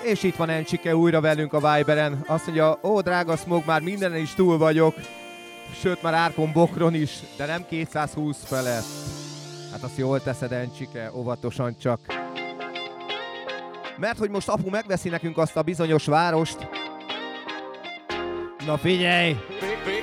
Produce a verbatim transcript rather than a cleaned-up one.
És itt van Encsike újra velünk a Viberen. Azt mondja, ó drága Smog, már mindenen is túl vagyok. Sőt, már árkon bokron is, de nem kétszázhúsz felett. Hát azt jól teszed, Encsike, óvatosan csak. Mert hogy most apu megveszi nekünk azt a bizonyos várost. Na figyelj!